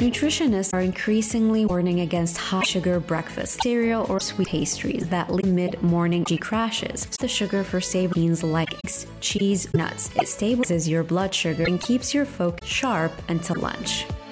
Nutritionists are increasingly warning against high-sugar breakfast, cereal, or sweet pastries that lead mid-morning energy crashes. The sugar for savory means like eggs, cheese, nuts. It stabilizes your blood sugar and keeps your focus sharp until lunch.